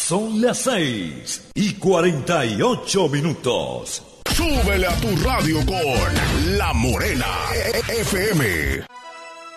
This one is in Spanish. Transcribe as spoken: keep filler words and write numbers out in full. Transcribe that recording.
Son las seis y cuarenta y ocho minutos. Súbele a tu radio con La Morena F M.